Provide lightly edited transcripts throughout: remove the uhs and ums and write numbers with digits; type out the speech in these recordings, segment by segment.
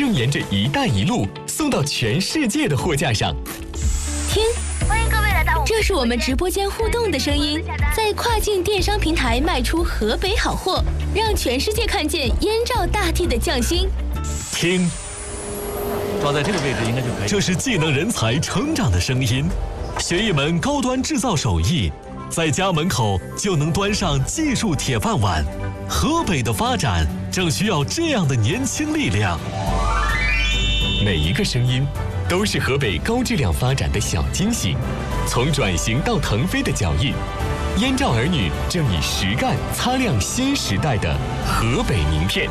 正沿着“一带一路”送到全世界的货架上。 听， 欢迎各位来到这是我们直播间互动的声音，在跨境电商平台卖出河北好货，让全世界看见燕赵大地的匠心。 听， 抓在这个位置应该就可以。 这是技能人才成长的声音，学一门高端制造手艺，在家门口就能端上技术铁饭碗。河北的发展正需要这样的年轻力量。每一个声音都是河北高质量发展的小惊喜，从转型到腾飞的脚印，燕赵儿女正以实干擦亮新时代的河北名片。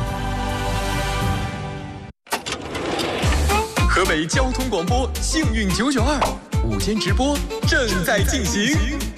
河北交通广播幸运992午间直播正在进行。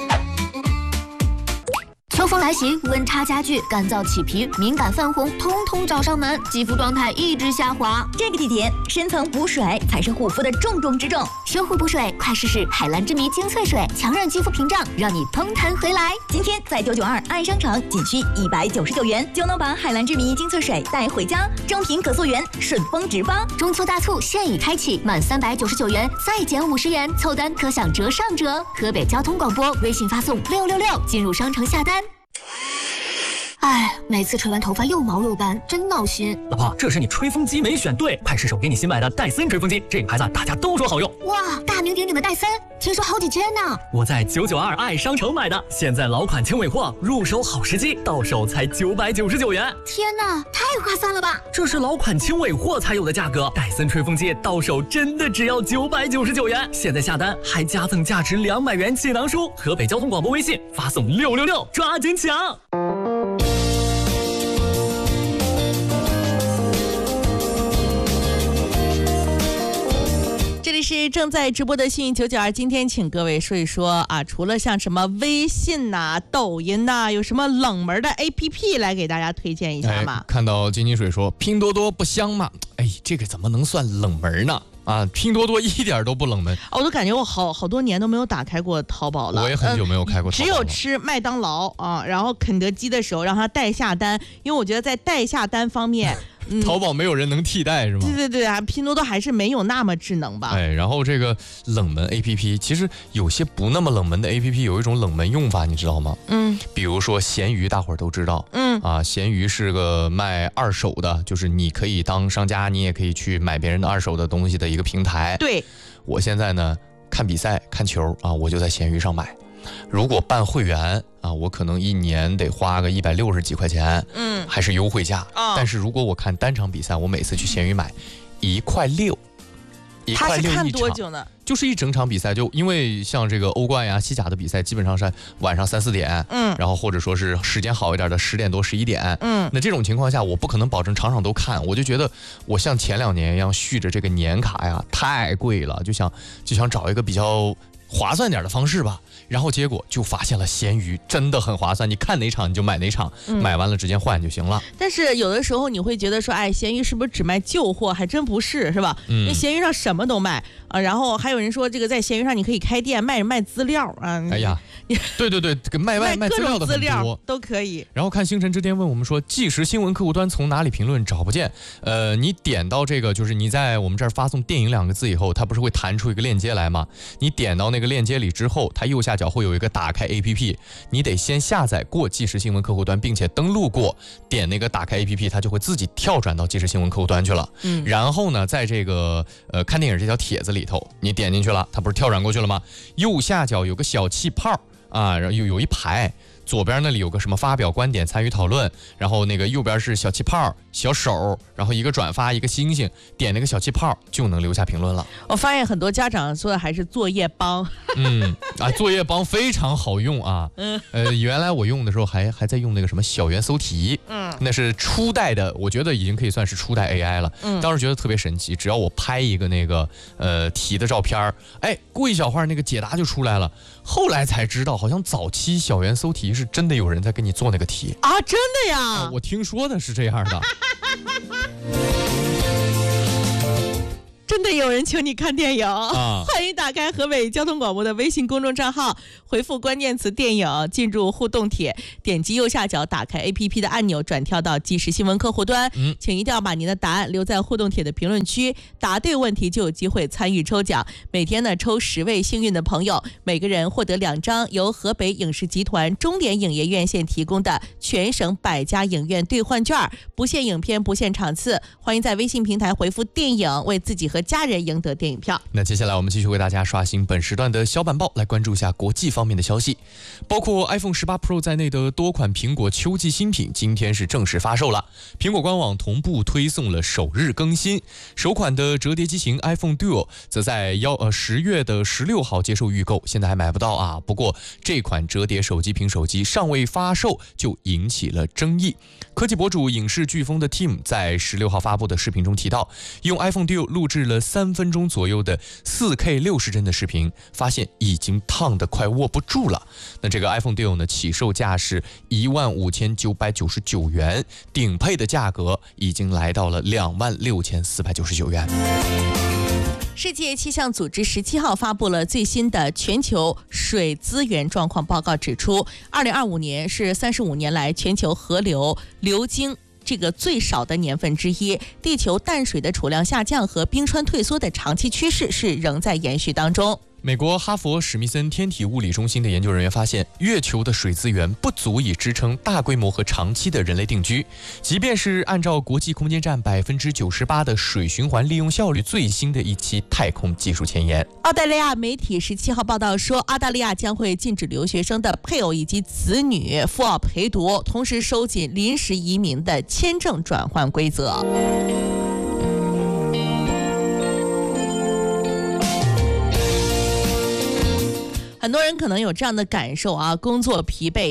秋风来袭，温差加剧，干燥起皮，敏感泛红，通通找上门，肌肤状态一直下滑。 这个季节，深层补水才是护肤的重中之重。 修护补水，快试试海蓝之谜精粹水，强韧肌肤屏障，让你蓬弹回来。 今天在992爱商城仅需199元，就能把海蓝之谜精粹水带回家，正品可溯源，顺丰直发。 中秋大促现已开启，满399元再减50元，凑单可享折上折。河北交通广播微信发送666进入商城下单。哎，每次吹完头发又毛又干，真闹心。 老婆，这是你吹风机没选对，快试试我给你新买的戴森吹风机，这个牌子大家都说好用。 哇，大名鼎鼎的戴森，听说好几千呢。 我在992爱商城买的，现在老款轻尾货，入手好时机，到手才999元。 天哪，太划算了吧！ 这是老款轻尾货才有的价格，戴森吹风机到手真的只要999元。现在下单还加赠价值200元气囊书。河北交通广播微信发送666，抓紧抢！ 这里是正在直播的幸运992，今天请各位说一说啊，除了像什么微信呐、抖音呐，有什么冷门的 APP 来给大家推荐一下吗？ 看到金金水说拼多多不香吗？哎，这个怎么能算冷门呢？啊，拼多多一点都不冷门， 我都感觉我好多年都没有打开过淘宝了。 我也很久没有开过淘宝了。 只有吃麦当劳啊，然后肯德基的时候让它代下单，因为我觉得在代下单方面。 淘宝没有人能替代是吗？ 对啊，拼多多还是没有那么智能吧。 哎，然后这个冷门 APP， 其实有些不那么冷门的 APP 有一种冷门用法，你知道吗？比如说闲鱼，大伙儿都知道。闲鱼是个卖二手的，就是你可以当商家，你也可以去买别人的二手的东西的一个平台。 对， 我现在呢看比赛看球啊，我就在闲鱼上买。如果办会员啊，我可能一年得花个160几块钱，还是优惠价。但是如果我看单场比赛，我每次去闲鱼买1.6块，1.6块他是看一多久呢？ 就是一整场比赛，就因为像这个欧冠呀、西甲的比赛，基本上是晚上3、4点，然后或者说是时间好一点的10点多、11点，那这种情况下，我不可能保证场场都看，我就觉得我像前2年一样续着这个年卡呀，太贵了，就想找一个比较划算点的方式吧。然后结果就发现了闲鱼真的很划算，你看哪场你就买哪场，买完了直接换就行了。 但是有的时候你会觉得说，哎，闲鱼是不是只卖旧货？还真不是，是吧？因为闲鱼上什么都卖啊。然后还有人说，这个在闲鱼上你可以开店卖资料啊。 哎呀，对，卖资料的很多都可以。 然后看星辰之巅问我们说，即时新闻客户端从哪里评论找不见？你点到这个，就是你在我们这儿发送电影2个字以后，它不是会弹出一个链接来吗？你点到那个链接里之后，它右下角会有一个打开 APP， 你得先下载过即时新闻客户端，并且登录过，点那个打开 APP， 它就会自己跳转到即时新闻客户端去了。然后呢，在这个看电影这条帖子里头，你点进去了，它不是跳转过去了吗？右下角有个小气泡啊，然后有一排。左边那里有个什么发表观点参与讨论，然后那个右边是小气泡小手，然后一个转发一个星星，点那个小气泡就能留下评论了。 我发现很多家长说的还是作业帮。 作业帮非常好用啊。原来我用的时候还在用那个什么小猿搜题，那是初代的，我觉得已经可以算是初代 AI 了。当时觉得特别神奇，只要我拍一个那个题的照片，哎，过一小会儿那个解答就出来了。后来才知道，好像早期小猿搜题是真的有人在给你做那个题啊，真的呀？ 我听说的是这样的。 真的有人请你看电影啊！ 欢迎打开河北交通广播的微信公众账号，回复关键词电影进入互动帖，点击右下角打开 APP 的按钮，转跳到即时新闻客户端。请一定要把您的答案留在互动帖的评论区，答对问题就有机会参与抽奖。每天呢抽10位幸运的朋友，每个人获得2张由河北影视集团中联影业院线提供的全省100家影院兑换券，不限影片，不限场次。欢迎在微信平台回复电影，为自己和家人赢得电影票。 那接下来我们继续为大家刷新本时段的小板报，来关注一下国际方面的消息。包括 iPhone 18 Pro 在内的多款苹果秋季新品今天是正式发售了，苹果官网同步推送了首日更新。首款的折叠机型 iPhone Duo 则在10月16号接受预购，现在还买不到啊。不过这款折叠手机屏手机尚未发售就引起了争议。科技博主影视飓风的 Tim 在16号发布的视频中提到，用 iPhone Duo 录制了3分钟左右的 4K 60帧的视频，发现已经烫得快握不住了。那这个 iPhone Duo 呢，起售价是15999元，顶配的价格已经来到了26499元。 世界气象组织17号发布了最新的全球水资源状况报告，指出2025年是35年来全球河流流经这个最少的年份之一，地球淡水的储量下降和冰川退缩的长期趋势是仍在延续当中。 美国哈佛史密森天体物理中心的研究人员发现，月球的水资源不足以支撑大规模和长期的人类定居，即便是按照国际空间站98%的水循环利用效率最新的一期太空技术前沿。 澳大利亚媒体17号报道说，澳大利亚将会禁止留学生的配偶以及子女赴澳陪读，同时收紧临时移民的签证转换规则。很多人可能有这样的感受啊，工作疲惫，